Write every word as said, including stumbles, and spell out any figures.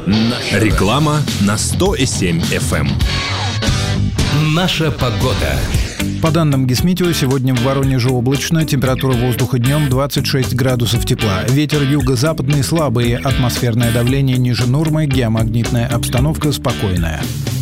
Реклама на сто и семь эф эм. Наша погода. По данным Гисметео, сегодня в Воронеже облачно, температура воздуха днем двадцать шесть градусов тепла. Ветер юго-западный слабый, атмосферное давление ниже нормы, геомагнитная обстановка спокойная.